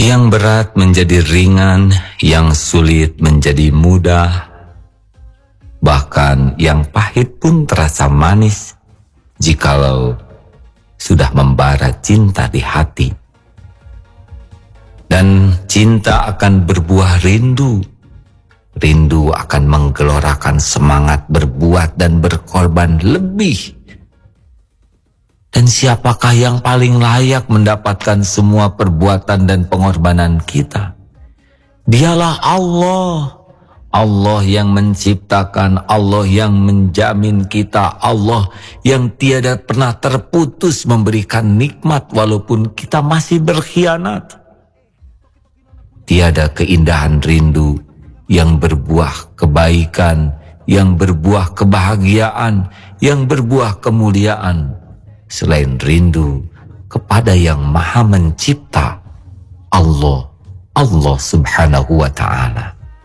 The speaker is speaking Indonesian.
Yang berat menjadi ringan, yang sulit menjadi mudah, bahkan yang pahit pun terasa manis jikalau sudah membara cinta di hati. Dan cinta akan berbuah rindu. Rindu akan menggelorakan semangat berbuat dan berkorban lebih. Dan siapakah yang paling layak mendapatkan semua perbuatan dan pengorbanan kita? Dialah Allah. Allah yang menciptakan, Allah yang menjamin kita, Allah yang tiada pernah terputus memberikan nikmat walaupun kita masih berkhianat. Tiada keindahan rindu yang berbuah kebaikan, yang berbuah kebahagiaan, yang berbuah kemuliaan selain rindu kepada yang Maha Mencipta, Allah Subhanahu wa Ta'ala.